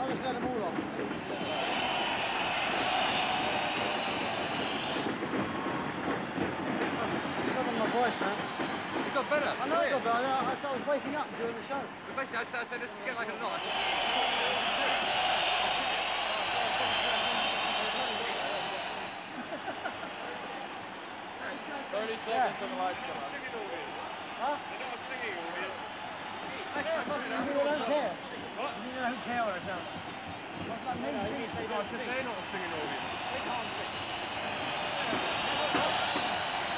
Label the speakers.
Speaker 1: I'll just let them all off. Some of my voice, man.
Speaker 2: You got better.
Speaker 1: I know I got better. I was waking up during the show.
Speaker 2: But basically, I said, let's get like a knot.
Speaker 3: 30 seconds and the lights come on.
Speaker 4: Singing audience.
Speaker 1: Huh?
Speaker 4: They're not a singing audience.
Speaker 1: You don't care.
Speaker 4: What?
Speaker 1: You don't care what I sound like. What's like me?
Speaker 4: I said they're not a singing audience.
Speaker 3: They can't sing.